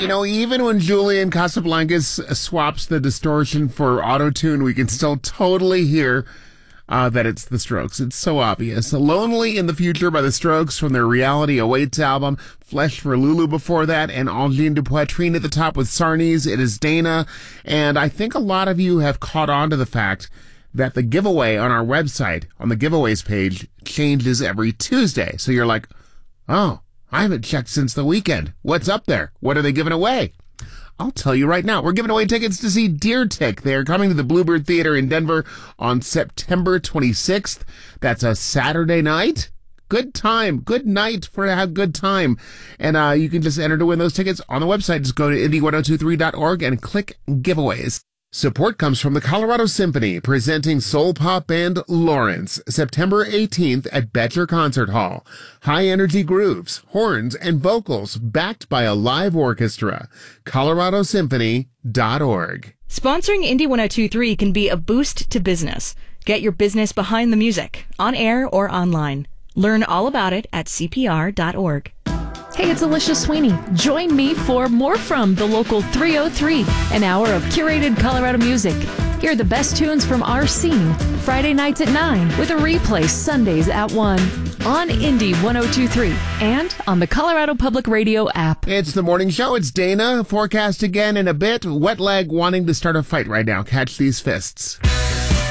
Even when Julian Casablancas swaps the distortion for auto-tune, we can still totally hear that it's the Strokes. It's so obvious. Lonely in the Future by the Strokes from their Reality Awaits album. Flesh for Lulu before that, and Angine de Poitrine at the top with Sarnies. It is Dana. And I think a lot of you have caught on to the fact that the giveaway on our website, on the giveaways page, changes every Tuesday. So you're like, oh, I haven't checked since the weekend. What's up there? What are they giving away? I'll tell you right now. We're giving away tickets to see Deer Tick. They are coming to the Bluebird Theater in Denver on September 26th. That's a Saturday night. Good time. Good night for a good time. And you can just enter to win those tickets on the website. Just go to indie1023.org and click giveaways. Support comes from the Colorado Symphony, presenting soul pop band Lawrence, September 18th at Betcher Concert Hall. High-energy grooves, horns, and vocals backed by a live orchestra. coloradosymphony.org. Sponsoring Indie 1023 can be a boost to business. Get your business behind the music, on air or online. Learn all about it at cpr.org. Hey, it's Alicia Sweeney. Join me for More From the Local 303, an hour of curated Colorado music. Hear the best tunes from our scene, Friday nights at 9, with a replay Sundays at 1, on Indie 1023, and on the Colorado Public Radio app. It's the morning show. It's Dana. Forecast again in a bit. Wet leg wanting to start a fight right now. Catch these fists.